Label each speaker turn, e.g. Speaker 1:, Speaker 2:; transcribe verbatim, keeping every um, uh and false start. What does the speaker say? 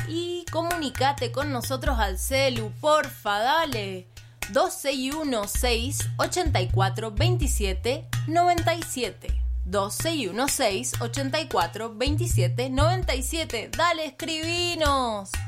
Speaker 1: Y comunicate con nosotros al celu, porfa, dale. dos seis uno seis, ocho cuatro dos siete, nueve siete. dos seis uno seis, ocho cuatro dos siete, nueve siete. Dale, escribinos.